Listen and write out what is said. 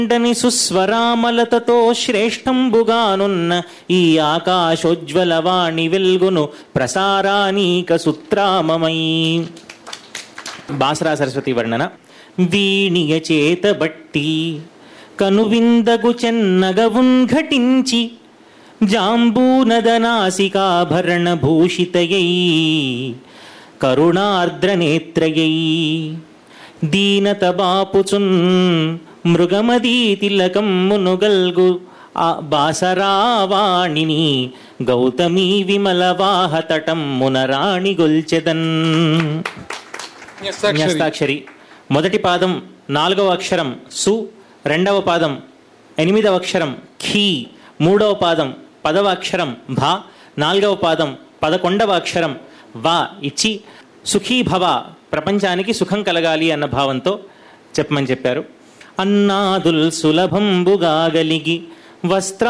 ని సుస్వరామలతతో శ్రేష్టంబుగానున్న ఈ ఆకాశోజ్వల వాణి వెల్గును ప్రసారానీక సూత్రామమై. బాసరా సరస్వతి వర్ణన. వీణియ చేత బట్టి కనువిందగు చెన్నగవున్ ఘటించి జాంబూనదనాసికాభరణ భూషితయై కరుణార్ద్రనేత్రయై దీనత బాపుచున్ మృగమదీ తిలకమ్మునుగల్గు బాసరావాణిని గౌతమీ విమలవాహతటమ్మున రాణి గొల్చెదన్. న్యస్తాక్షరి. మొదటి పాదం 4వ అక్షరం సు, 2వ పాదం 8వ అక్షరం ఖీ, 3వ పాదం 10వ అక్షరం భా, 4వ పాదం 11వ అక్షరం వా ఇచ్చి సుఖీభవ, ప్రపంచానికి సుఖం కలగాలి అన్న భావంతో చెప్పమని చెప్పారు. అన్నాదుల్ సులభంబుగా గలిగి వస్త్ర